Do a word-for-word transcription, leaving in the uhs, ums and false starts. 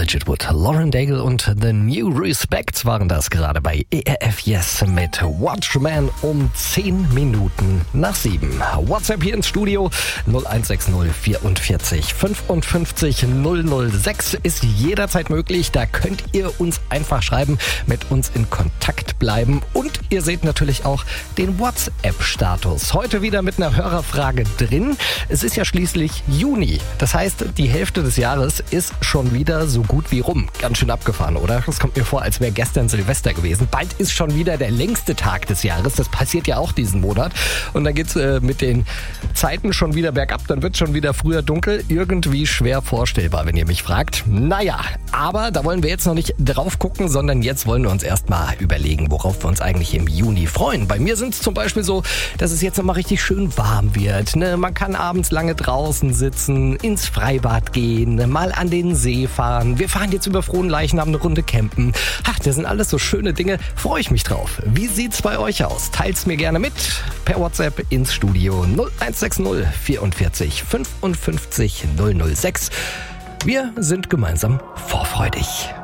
Bridget Wood, Lauren Daigle und The New Respect waren das gerade bei E R F Yes mit Watchman um zehn Minuten nach sieben. WhatsApp hier ins Studio null eins sechs null vierundvierzig fünfundfünfzig null null sechs ist jederzeit möglich. Da könnt ihr uns einfach schreiben, mit uns in Kontakt bleiben und ihr seht natürlich auch den WhatsApp-Status. Heute wieder mit einer Hörerfrage drin. Es ist ja schließlich Juni. Das heißt, die Hälfte des Jahres ist schon wieder so gut wie rum. Ganz schön abgefahren, oder? Das kommt mir vor, als wäre gestern Silvester gewesen. Bald ist schon wieder der längste Tag des Jahres. Das passiert ja auch diesen Monat. Und dann geht's äh, mit den Zeiten schon wieder bergab. Dann wird schon wieder früher dunkel. Irgendwie schwer vorstellbar, wenn ihr mich fragt. Naja, aber da wollen wir jetzt noch nicht drauf gucken, sondern jetzt wollen wir uns erstmal überlegen, worauf wir uns eigentlich im Juni freuen. Bei mir sind es zum Beispiel so, dass es jetzt nochmal richtig schön warm wird. Ne? Man kann abends lange draußen sitzen, ins Freibad gehen, mal an den See fahren. Wir fahren jetzt über Fronleichnam eine Runde campen. Ach, das sind alles so schöne Dinge. Freue ich mich drauf. Wie sieht's bei euch aus? Teilt's mir gerne mit per WhatsApp ins Studio null eins sechs null vierundvierzig fünfundfünfzig null null sechs. Wir sind gemeinsam vorfreudig.